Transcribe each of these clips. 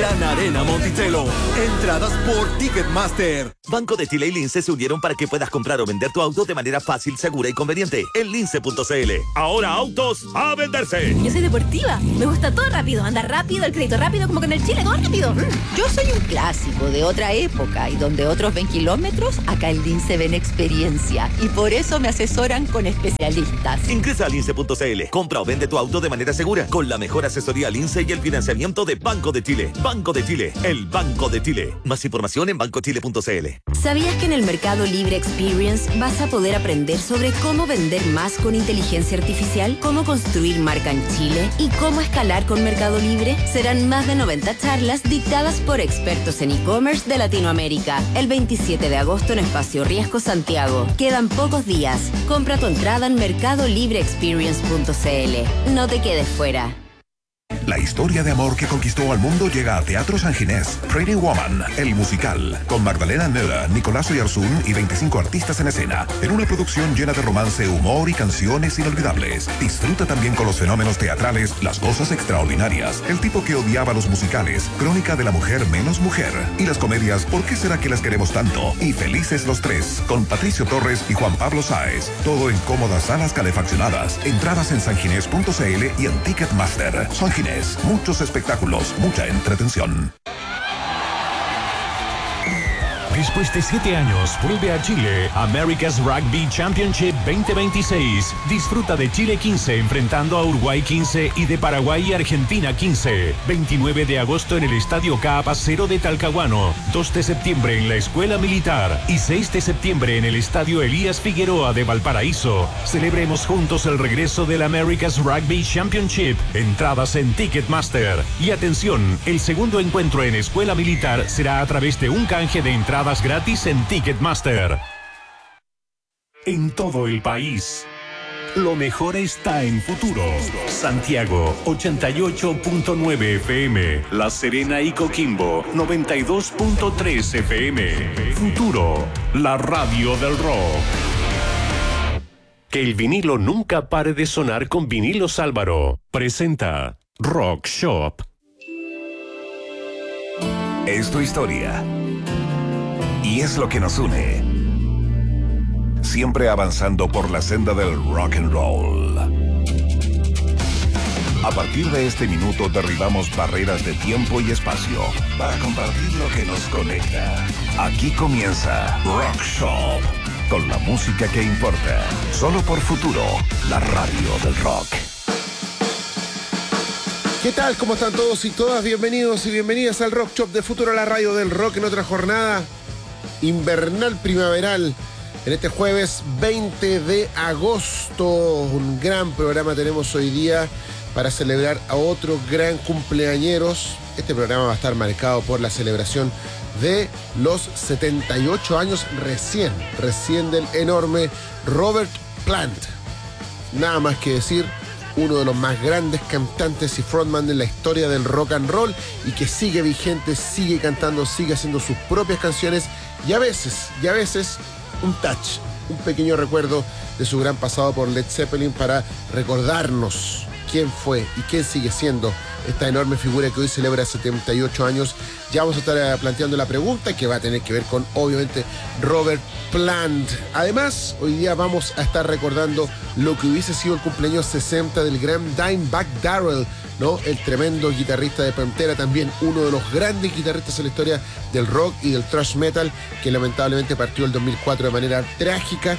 Gran Arena Monticello. Entradas por Ticketmaster. Banco de Chile y Lince se unieron para que puedas comprar o vender tu auto de manera fácil, segura y conveniente en lince.cl. Ahora autos a venderse. Yo soy deportiva. Me gusta todo rápido. Andar rápido, el crédito rápido, como que en el Chile todo rápido. Yo soy un clásico de otra época y donde otros ven kilómetros, acá en Lince ven experiencia. Y por eso me asesoran con especialistas. Ingresa a lince.cl. Compra o vende tu auto de manera segura con la mejor asesoría Lince y el financiamiento de Banco de Chile. Banco de Chile, el Banco de Chile. Más información en bancochile.cl. ¿Sabías que en el Mercado Libre Experience vas a poder aprender sobre cómo vender más con inteligencia artificial, cómo construir marca en Chile y cómo escalar con Mercado Libre? Serán más de 90 charlas dictadas por expertos en e-commerce de Latinoamérica. El 27 de agosto en Espacio Riesgo Santiago. Quedan pocos días. Compra tu entrada en mercadolibreexperience.cl. No te quedes fuera. La historia de amor que conquistó al mundo llega a Teatro San Ginés. Pretty Woman, el musical, con Magdalena Nera, Nicolás Oyarzún y 25 artistas en escena, en una producción llena de romance, humor y canciones inolvidables. Disfruta también con los fenómenos teatrales, las cosas extraordinarias, el tipo que odiaba los musicales, Crónica de la mujer menos mujer, y las comedias ¿Por qué será que las queremos tanto? Y Felices los tres, con Patricio Torres y Juan Pablo Sáez. Todo en cómodas salas calefaccionadas. Entradas en sanginés.cl y en Ticketmaster. San Ginés, muchos espectáculos, mucha entretención. Después de 7 años, vuelve a Chile America's Rugby Championship 2026. Disfruta de Chile 15 enfrentando a Uruguay 15 y de Paraguay y Argentina 15. 29 de agosto en el Estadio Caapacero de Talcahuano. 2 de septiembre en la Escuela Militar. Y 6 de septiembre en el Estadio Elías Figueroa de Valparaíso. Celebremos juntos el regreso del America's Rugby Championship. Entradas en Ticketmaster. Y atención, el segundo encuentro en Escuela Militar será a través de un canje de entradas gratis en Ticketmaster. En todo el país, lo mejor está en Futuro. Santiago, 88.9 FM. La Serena y Coquimbo, 92.3 FM. Futuro, la radio del rock. Que el vinilo nunca pare de sonar con Vinilos Álvaro. Presenta Rock Shop. Es tu historia. Y es lo que nos une. Siempre avanzando por la senda del rock and roll. A partir de este minuto derribamos barreras de tiempo y espacio para compartir lo que nos conecta. Aquí comienza Rock Shop, con la música que importa. Solo por Futuro, la radio del rock. ¿Qué tal? ¿Cómo están todos y todas? Bienvenidos y bienvenidas al Rock Shop de Futuro, la radio del rock, en otra jornada invernal primaveral en este jueves 20 de agosto. Un gran programa tenemos hoy día para celebrar a otros gran cumpleañeros. Este programa va a estar marcado por la celebración de los 78 años recién del enorme Robert Plant. Nada más que decir, uno de los más grandes cantantes y frontman de la historia del rock and roll, y que sigue vigente, sigue cantando, sigue haciendo sus propias canciones, y a veces un touch, un pequeño recuerdo de su gran pasado por Led Zeppelin para recordarnos quién fue y quién sigue siendo esta enorme figura que hoy celebra 78 años. Ya vamos a estar planteando la pregunta que va a tener que ver con, obviamente, Robert Plant. Además, hoy día vamos a estar recordando lo que hubiese sido el cumpleaños 60 del gran Dimebag Darrell, ¿no? El tremendo guitarrista de Pantera, también uno de los grandes guitarristas en la historia del rock y del thrash metal, que lamentablemente partió el 2004 de manera trágica,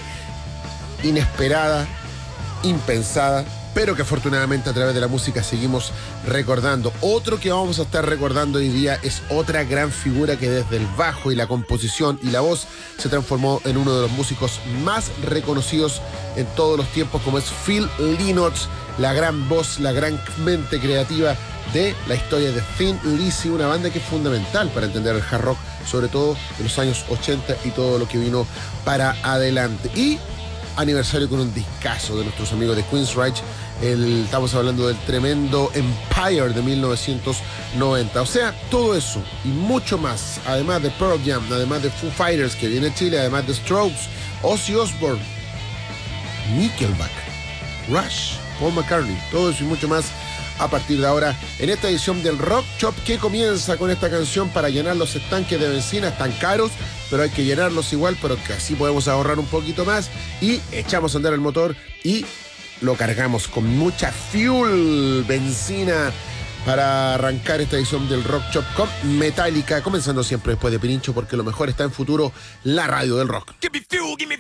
inesperada, impensada, pero que afortunadamente a través de la música seguimos recordando. Otro que vamos a estar recordando hoy día es otra gran figura que desde el bajo y la composición y la voz se transformó en uno de los músicos más reconocidos en todos los tiempos, como es Phil Lynott, la gran voz, la gran mente creativa de la historia de Thin Lizzy, una banda que es fundamental para entender el hard rock, sobre todo en los años 80 y todo lo que vino para adelante. Y aniversario con un discazo de nuestros amigos de Queensrÿche. Estamos hablando del tremendo Empire de 1990. O sea, todo eso y mucho más, además de Pearl Jam, además de Foo Fighters, que viene a Chile, además de Strokes, Ozzy Osbourne, Nickelback, Rush, Paul McCartney, todo eso y mucho más a partir de ahora en esta edición del Rock Shop, que comienza con esta canción para llenar los estanques de benzina. Están caros, pero hay que llenarlos igual, pero que así podemos ahorrar un poquito más y echamos a andar el motor y lo cargamos con mucha fuel, benzina, para arrancar esta edición del Rock Shop con Metallica, comenzando siempre después de Pirincho, porque lo mejor está en Futuro, la radio del rock. Give me fuel, give me